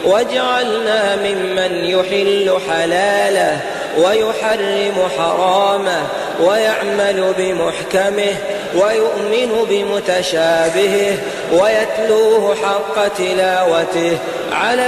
واجعلنا ممن يحل حلاله ويحرم حرامه ويعمل بمحكمه ويؤمن بمتشابهه ويتلوه حق تلاوته على